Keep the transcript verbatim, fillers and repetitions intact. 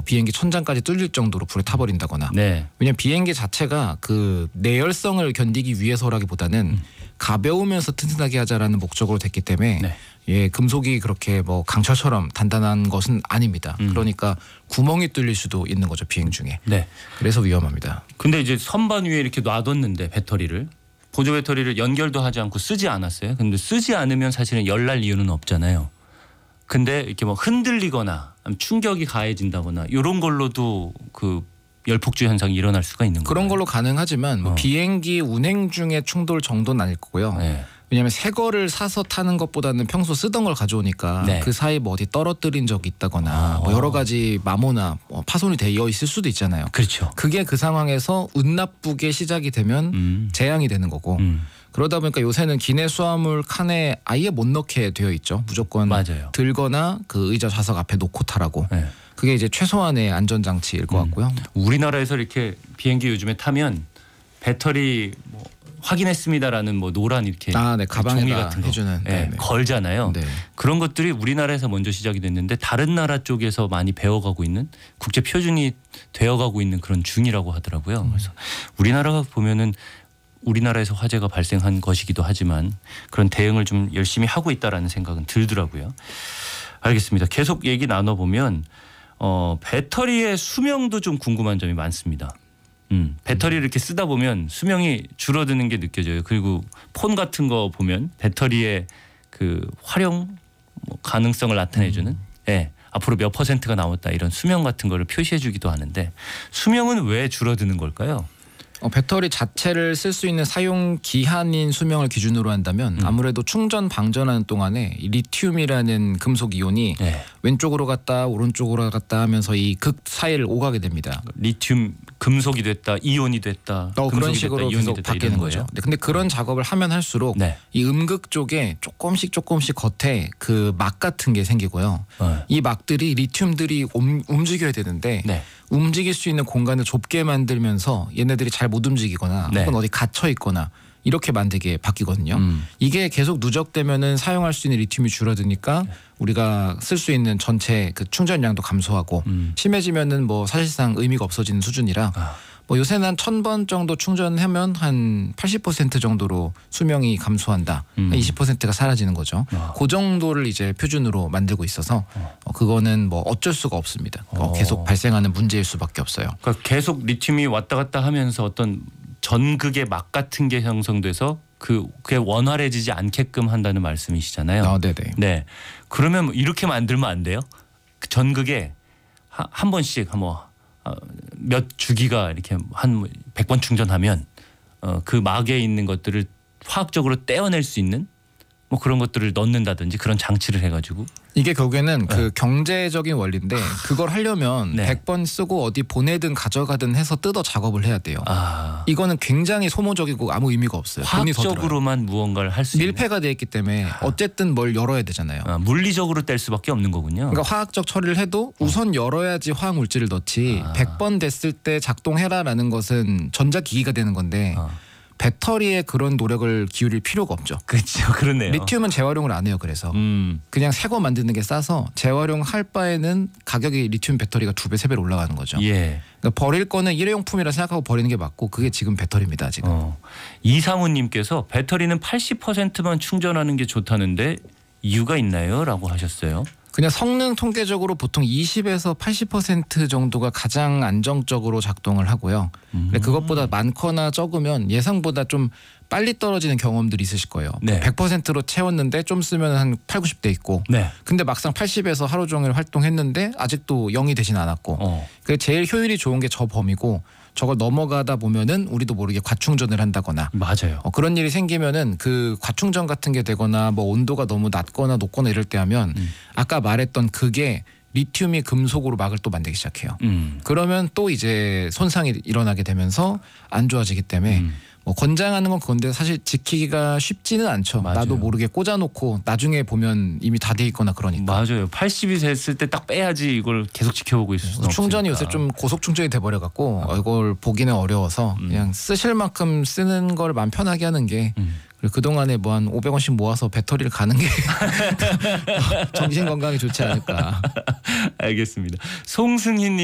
비행기 천장까지 뚫릴 정도로 불에 타버린다거나. 네. 왜냐하면 비행기 자체가 그 내열성을 견디기 위해서라기보다는 음. 가벼우면서 튼튼하게 하자라는 목적으로 됐기 때문에 네. 예, 금속이 그렇게 뭐 강철처럼 단단한 것은 아닙니다. 음. 그러니까 구멍이 뚫릴 수도 있는 거죠, 비행 중에. 네. 그래서 위험합니다. 근데 이제 선반 위에 이렇게 놔뒀는데 배터리를 보조 배터리를 연결도 하지 않고 쓰지 않았어요. 근데 쓰지 않으면 사실은 열날 이유는 없잖아요. 근데 이렇게 뭐 흔들리거나 충격이 가해진다거나 이런 걸로도 그 열폭주 현상이 일어날 수가 있는 거예요. 그런 걸로 가능하지만 뭐 어. 비행기 운행 중에 충돌 정도는 아닐 거고요. 네. 왜냐하면 새 거를 사서 타는 것보다는 평소 쓰던 걸 가져오니까 네. 그 사이 뭐 어디 떨어뜨린 적이 있다거나 뭐 여러 가지 마모나 뭐 파손이 되어 있을 수도 있잖아요. 그렇죠. 그게 그 상황에서 운 나쁘게 시작이 되면 음. 재앙이 되는 거고 음. 그러다 보니까 요새는 기내 수화물 칸에 아예 못 넣게 되어 있죠. 무조건 맞아요. 들거나 그 의자 좌석 앞에 놓고 타라고. 네. 그게 이제 최소한의 안전장치일 것 같고요. 음. 우리나라에서 이렇게 비행기 요즘에 타면 배터리 뭐 확인했습니다라는 뭐 노란 이렇게 아, 네. 가방에다 종이 같은 거 해주는 네, 걸잖아요. 네. 그런 것들이 우리나라에서 먼저 시작이 됐는데 다른 나라 쪽에서 많이 배워가고 있는 국제 표준이 되어가고 있는 그런 중이라고 하더라고요. 음. 그래서 우리나라가 보면은 우리나라에서 화재가 발생한 것이기도 하지만 그런 대응을 좀 열심히 하고 있다라는 생각은 들더라고요. 알겠습니다. 계속 얘기 나눠보면 어, 배터리의 수명도 좀 궁금한 점이 많습니다. 음, 배터리를 이렇게 쓰다 보면 수명이 줄어드는 게 느껴져요. 그리고 폰 같은 거 보면 배터리의 그 활용 뭐 가능성을 나타내주는 음. 네, 앞으로 몇 퍼센트가 남았다 이런 수명 같은 거를 표시해주기도 하는데 수명은 왜 줄어드는 걸까요? 어, 배터리 자체를 쓸 수 있는 사용 기한인 수명을 기준으로 한다면 음. 아무래도 충전 방전하는 동안에 이 리튬이라는 금속 이온이 네. 왼쪽으로 갔다 오른쪽으로 갔다 하면서 이 극 사이를 오가게 됩니다. 리튬 금속이 됐다 이온이 됐다 어, 그런 식으로 됐다, 계속 바뀌는 거죠. 네, 근데 그런 작업을 하면 할수록 네. 이 음극 쪽에 조금씩 조금씩 겉에 그 막 같은 게 생기고요. 네. 이 막들이 리튬들이 옴, 움직여야 되는데 네. 움직일 수 있는 공간을 좁게 만들면서 얘네들이 잘 못 움직이거나 네. 혹은 어디 갇혀 있거나 이렇게 만들게 바뀌거든요. 음. 이게 계속 누적되면은 사용할 수 있는 리튬이 줄어드니까 네. 우리가 쓸 수 있는 전체 그 충전량도 감소하고 음. 심해지면은 뭐 사실상 의미가 없어지는 수준이라 아. 뭐 요새는 한 천 번 정도 충전하면 한 팔십 퍼센트 정도로 수명이 감소한다. 음. 한 이십 퍼센트가 사라지는 거죠. 아. 그 정도를 이제 표준으로 만들고 있어서 어. 그거는 뭐 어쩔 수가 없습니다. 어. 계속 발생하는 문제일 수밖에 없어요. 그러니까 계속 리튬이 왔다 갔다 하면서 어떤 전극의 막 같은 게 형성돼서 그 그게 원활해지지 않게끔 한다는 말씀이시잖아요. 아, 네네. 네. 그러면 이렇게 만들면 안 돼요? 그 전극에 한, 한 번씩 뭐 몇 주기가 이렇게 한 백 번 충전하면 어, 그 막에 있는 것들을 화학적으로 떼어낼 수 있는 뭐 그런 것들을 넣는다든지 그런 장치를 해가지고 이게 결국에는 네. 그 경제적인 원리인데 그걸 하려면 네. 백 번 쓰고 어디 보내든 가져가든 해서 뜯어 작업을 해야 돼요. 아. 이거는 굉장히 소모적이고 아무 의미가 없어요. 화학적으로만 무언가를 할 수 있는. 밀폐가 돼 있기 때문에 어쨌든 뭘 열어야 되잖아요. 아, 물리적으로 뗄 수밖에 없는 거군요. 그러니까 화학적 처리를 해도 우선 열어야지 화학 물질을 넣지 아. 백 번 됐을 때 작동해라라는 것은 전자기기가 되는 건데 아. 배터리에 그런 노력을 기울일 필요가 없죠. 그렇죠. 그러네요. 리튬은 재활용을 안 해요. 그래서 음. 그냥 새 거 만드는 게 싸서 재활용할 바에는 가격이 리튬 배터리가 두 배, 세 배로 올라가는 거죠. 예. 그러니까 버릴 거는 일회용품이라 생각하고 버리는 게 맞고 그게 지금 배터리입니다. 지금. 어. 이상훈님께서 배터리는 팔십 퍼센트만 충전하는 게 좋다는데 이유가 있나요? 라고 하셨어요. 그냥 성능 통계적으로 보통 이십에서 팔십 퍼센트 정도가 가장 안정적으로 작동을 하고요. 음. 근데 그것보다 많거나 적으면 예상보다 좀 빨리 떨어지는 경험들이 있으실 거예요. 네. 백 퍼센트로 채웠는데 좀 쓰면 한 팔, 구십 대 있고 네. 근데 막상 팔십에서 하루 종일 활동했는데 아직도 영이 되진 않았고 어. 그래서 제일 효율이 좋은 게 저 범위고 저걸 넘어가다 보면은 우리도 모르게 과충전을 한다거나 맞아요. 어, 그런 일이 생기면은 그 과충전 같은 게 되거나 뭐 온도가 너무 낮거나 높거나 이럴 때 하면 음. 아까 말했던 그게 리튬이 금속으로 막을 또 만들기 시작해요. 음. 그러면 또 이제 손상이 일어나게 되면서 안 좋아지기 때문에 음. 뭐 권장하는 건 그건데 사실 지키기가 쉽지는 않죠. 맞아요. 나도 모르게 꽂아놓고 나중에 보면 이미 다 돼 있거나 그러니까. 맞아요. 팔십이 됐을 때 딱 빼야지 이걸 계속 지켜보고 있을 수는 충전이 없으니까. 요새 좀 고속 충전이 돼버려갖고 어. 이걸 보기는 어려워서 음. 그냥 쓰실 만큼 쓰는 걸 마음 편하게 하는 게 음. 그리고 그동안에 뭐 한 오백 원씩 모아서 배터리를 가는 게 정신 건강에 좋지 않을까. 알겠습니다. 송승희님